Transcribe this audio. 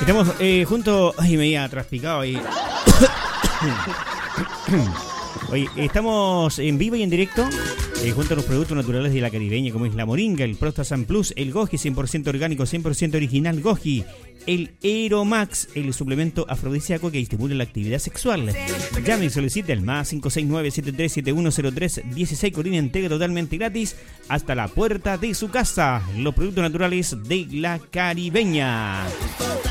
Estamos juntos. Ay, me había traspicado ahí. Oye, estamos en vivo y en directo junto a los productos naturales de la Caribeña, como es la moringa, el Prostasan Plus, el Goji 100% orgánico, 100% original Goji, el Aeromax, el suplemento afrodisíaco que estimula la actividad sexual. Llame y solicite al más 569-73710316 con una entrega totalmente gratis hasta la puerta de su casa. Los productos naturales de la Caribeña.